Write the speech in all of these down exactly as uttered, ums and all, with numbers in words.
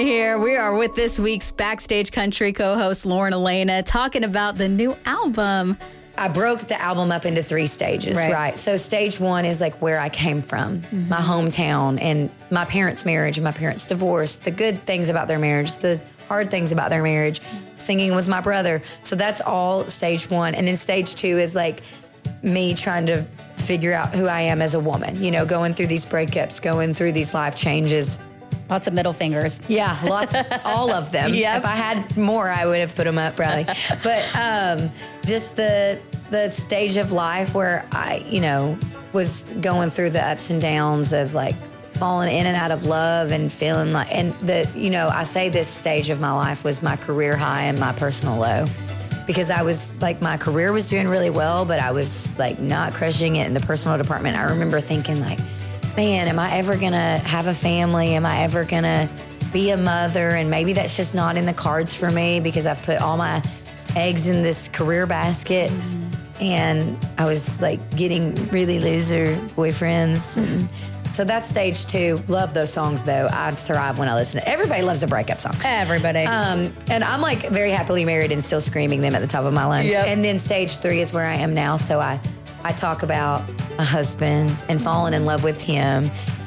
here. We are with this week's Backstage Country co-host, Lauren Alaina, talking about the new album. I broke the album up into three stages, right? right? So stage one is like where I came from, mm-hmm. my hometown, and my parents' marriage and my parents' divorce, the good things about their marriage, the hard things about their marriage, singing with my brother. So that's all stage one. And then stage two is like me trying to figure out who I am as a woman, you know, going through these breakups, going through these life changes. Lots of middle fingers. Yeah, lots, all of them. Yep. If I had more, I would have put them up, probably. But um, just the the stage of life where I, you know, was going through the ups and downs of like falling in and out of love and feeling like, and the, you know, I say this stage of my life was my career high and my personal low. Because I was like, my career was doing really well, but I was like not crushing it in the personal department. I remember thinking like, man, am I ever going to have a family? Am I ever going to be a mother? And maybe that's just not in the cards for me because I've put all my eggs in this career basket. Mm-hmm. And I was like getting really loser boyfriends. And so that's stage two. Love those songs, though. I thrive when I listen to everybody loves a breakup song. Everybody. Um, and I'm like very happily married and still screaming them at the top of my lungs. Yep. And then stage three is where I am now. So I, I talk about my husband and falling in love with him.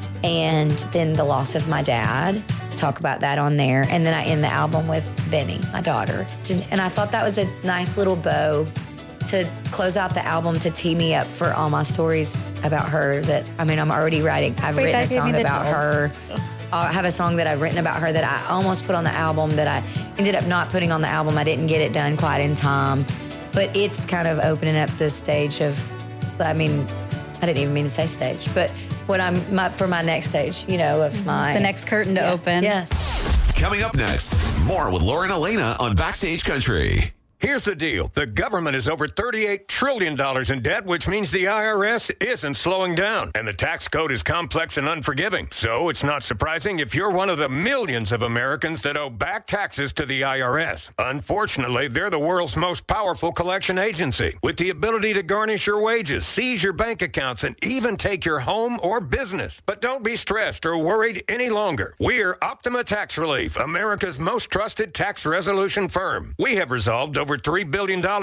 And then the loss of my dad. Talk about that on there. And then I end the album with Benny, my daughter. And I thought that was a nice little bow to close out the album to tee me up for all my stories about her that, I mean, I'm already writing. I've Wait, written a song about chills. her. I have a song that I've written about her that I almost put on the album that I ended up not putting on the album. I didn't get it done quite in time. But it's kind of opening up this stage of, I mean, I didn't even mean to say stage, but what I'm, my, for my next stage, you know, of my... The next curtain to yeah, open. Yes. Coming up next, more with Lauren Alaina on Backstage Country. Here's the deal. The government is over thirty-eight trillion dollars in debt, which means the I R S isn't slowing down. And the tax code is complex and unforgiving. So it's not surprising if you're one of the millions of Americans that owe back taxes to the I R S. Unfortunately, they're the world's most powerful collection agency, with the ability to garnish your wages, seize your bank accounts, and even take your home or business. But don't be stressed or worried any longer. We're Optima Tax Relief, America's most trusted tax resolution firm. We have resolved over three billion dollars